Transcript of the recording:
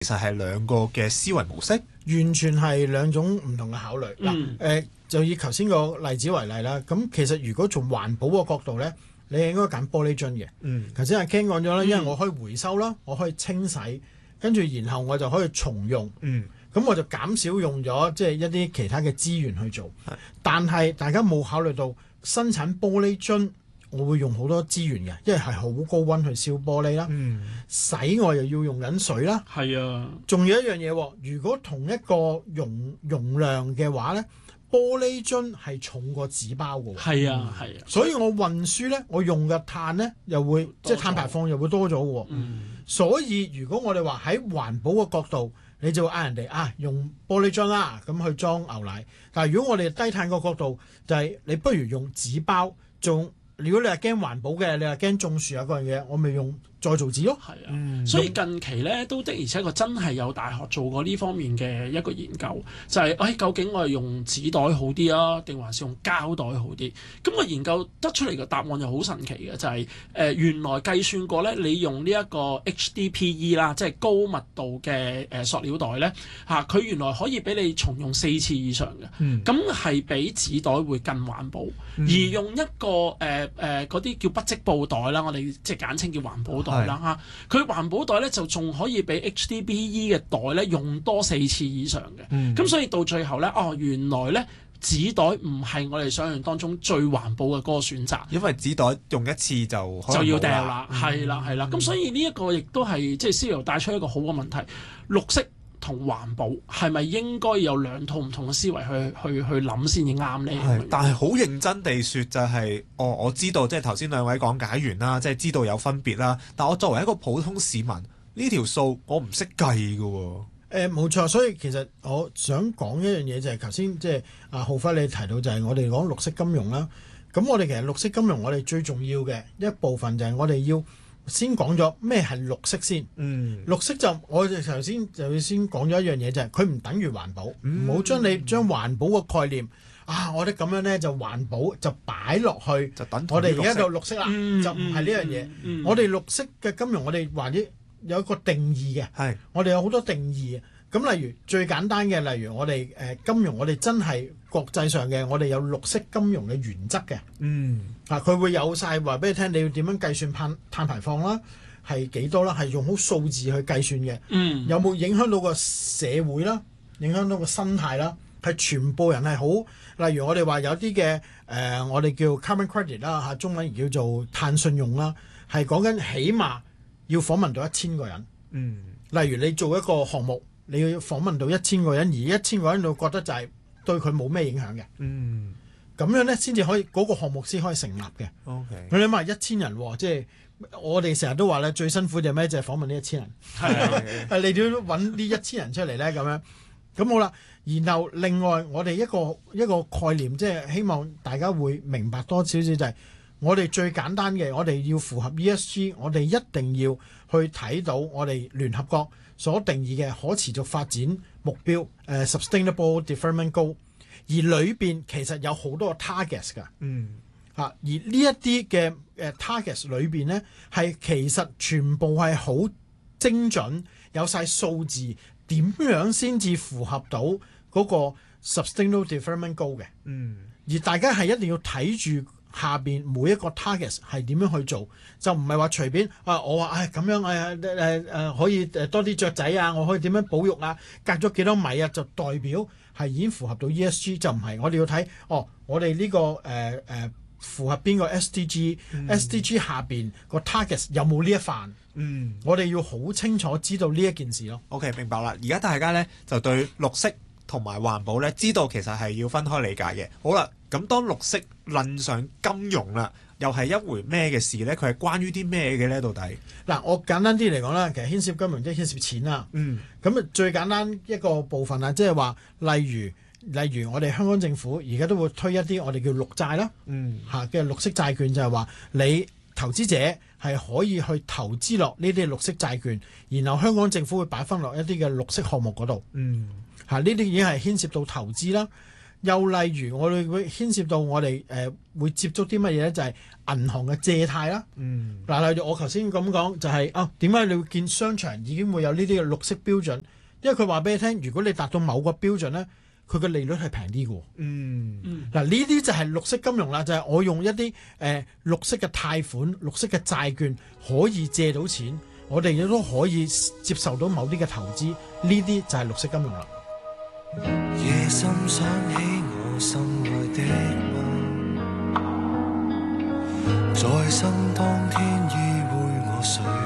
其實係兩個嘅思維模式， 完全係兩種唔同嘅考慮。嗱，就以頭先個例子為例啦。咁其實如果從環保個角度咧，你係應該揀玻璃樽嘅。頭先阿 Ken 講咗啦，因為我可以回收啦，我可以清洗，跟住然後我就可以重用。咁我就減少用咗即係一啲其他嘅資源去做。但係大家冇考慮到生產玻璃樽，我會用好多資源嘅，因為係好高溫去燒玻璃啦。洗我又要用緊水啦。 係啊， 仲有一樣嘢，如果同一個容量嘅話咧，玻璃樽係重過紙包嘅。 係啊， 所以我運輸咧，我用嘅碳咧又會即係碳排放又會多咗嘅。所以如果我哋話喺環保嘅角度，你就會嗌人哋用玻璃樽啦，咁去裝牛奶。但係如果我哋低碳個角度，就係你不如用紙包。如果你係驚環保嘅，你係驚種樹啊嗰樣嘢，我咪用再造紙咯。 係啊，所以近期咧都的而且確真係有大學做過呢方面嘅一個研究，就係究竟我係用紙袋好啲啊，定還是用膠袋好啲？咁個研究得出嚟嘅答案就好神奇嘅，就係原來計算過咧，你用呢一個 HDPE 啦，即係高密度嘅塑料袋咧佢原來可以俾你重用4次以上嘅，咁係比紙袋會更環保。而用一個嗰啲叫不織布袋啦，我哋即係簡稱叫環保袋啦佢環保袋咧就仲可以比 HDPE 嘅袋咧用多4次以上嘅。咁所以到最後咧，原來咧紙袋唔係我哋想象當中最環保嘅嗰個選擇， 因為紙袋用一次就要掉啦。係啦。咁所以呢一個亦都係即係CIVIL帶出一個好嘅問題，綠色同環保係咪應該有兩套唔同嘅思維去諗先至啱呢？ 但係好認真地說就係，我知道即係頭先兩位講解完啦，即係知道有分別啦。但我作為一個普通市民，呢條數我唔識計㗎喎。 冇錯，所以其實我想講一樣嘢就係頭先即係浩輝你提到就係我哋講綠色金融啦。咁我哋其實綠色金融我哋最重要嘅一部分就係我哋要先講咗咩係綠色先。綠色就我哋頭先就要先講咗一樣嘢就係佢唔等於環保，唔好將環保個概念我哋咁樣咧就環保就擺落去， 就等我哋而家就綠色啦，就唔係呢樣嘢。我哋綠色嘅金融我哋話啲有一個定義嘅，我哋有好多定義。咁例如最簡單嘅，例如我哋金融，我哋真係國際上嘅，我哋有綠色金融嘅原則嘅。佢會有晒話俾你聽，你要點樣計算碳排放啦，係幾多啦，係用好數字去計算嘅。有冇影響到個社會啦，影響到個生態啦，係全部人係好。例如我哋話有啲嘅我哋叫 carbon credit 啦，中文叫做碳信用啦，係講緊起碼要訪問到1000個人。例如你做一個項目，你要訪問到1000個人，而1000個人都覺得就係對佢冇咩影響嘅。咁樣咧先至可以嗰個項目先可以成立嘅。你諗下1000人喎，即係我哋成日都話咧，最辛苦就係咩？就係訪問呢1000人。你點揾呢1000人出嚟咧？咁樣咁好啦。然後另外我哋一個概念，即係希望大家會明白多少少，就係我哋最簡單嘅，我哋要符合 ESG， 我哋一定要去睇到我哋聯合國所定義嘅可持續發展目標Sustainable Development Goal， 而裏邊其實有好多個 targets 㗎。而呢一啲嘅targets 裏邊咧，係其實全部係好精準，有晒數字，點樣先至符合到嗰個 Sustainable Development Goal 嘅。而大家係一定要睇住下邊每一個 target 係點樣去做，就唔係話隨便我話咁樣可以多啲雀仔啊，我可以點樣保育啊，隔咗幾多米啊，就代表係已經符合到 ESG， 就唔係。我哋要睇我哋呢個符合邊個 SDG 下邊個 target 有冇呢一範？我哋要好清楚知道呢一件事咯。 OK， 明白啦。而家大家咧就對綠色同埋環保咧知道其實係要分開理解嘅。好啦，咁當綠色論上金融啦，又係一回咩嘅事咧？佢係關於啲咩嘅咧？到底嗱，我簡單啲嚟講啦，其實牽涉金融即係牽涉錢啦。咁最簡單一個部分啊，即係話例如我哋香港政府而家都會推一啲我哋叫綠債啦，嘅綠色債券，就係話你投資者係可以去投資落呢啲綠色債券，然後香港政府會擺翻落一啲嘅綠色項目嗰度。呢啲已經係牽涉到投資啦。 又例如我哋會牽涉到我哋會接觸啲乜嘢咧？就係、銀行嘅借貸啦。嗱，例如我頭先咁講，就係點解你會見商場已經會有呢啲嘅綠色標準？因為佢話俾你聽，如果你達到某個標準咧，佢嘅利率係平啲嘅。嗱，呢啲就係綠色金融啦，就係、我用一啲綠色嘅貸款、綠色嘅債券可以借到錢，我哋亦都可以接受到某啲嘅投資，呢啲就係綠色金融啦。 夜深想起我心愛的夢，在生當天依偎我睡